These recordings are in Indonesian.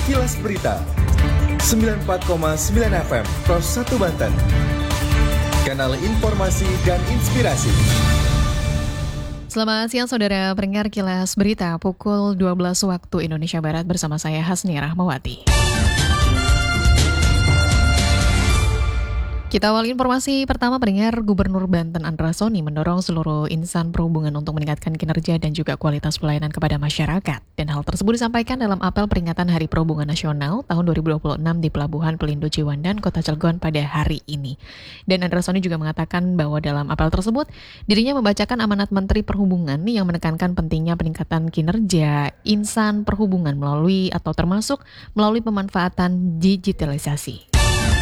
Kilas Berita 94,9 FM Pros 1 Banten. Kanal informasi dan inspirasi. Selamat siang saudara, pendengar Kilas Berita pukul 12 waktu Indonesia Barat bersama saya Hasni Rahmawati. Kita awali informasi pertama, pendengar. Gubernur Banten Andra Soni mendorong seluruh insan perhubungan untuk meningkatkan kinerja dan juga kualitas pelayanan kepada masyarakat. Dan hal tersebut disampaikan dalam apel peringatan Hari Perhubungan Nasional tahun 2026 di Pelabuhan Pelindo Ciwandan, Kota Cilegon pada hari ini. Dan Andra Soni juga mengatakan bahwa dalam apel tersebut, dirinya membacakan amanat Menteri Perhubungan yang menekankan pentingnya peningkatan kinerja insan perhubungan melalui pemanfaatan digitalisasi.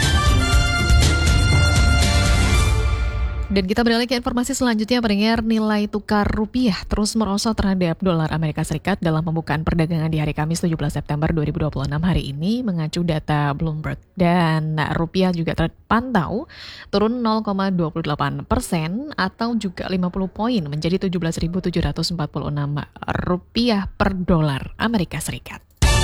Dan kita beralih ke informasi selanjutnya, pendengar. Nilai tukar rupiah terus merosot terhadap dolar Amerika Serikat dalam pembukaan perdagangan di hari Kamis 17 September 2026 hari ini mengacu data Bloomberg. Dan rupiah juga terpantau turun 0,28% atau juga 50 poin menjadi 17.746 rupiah per dolar Amerika Serikat.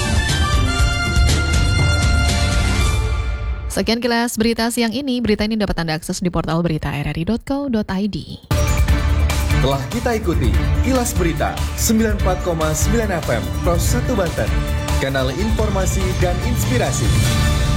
Sekian Kilas Berita siang ini. Berita ini dapat Anda akses di portal berita rri.co.id. Telah kita ikuti Kilas Berita 94,9 FM Pros 1 Banten. Kanal informasi dan inspirasi.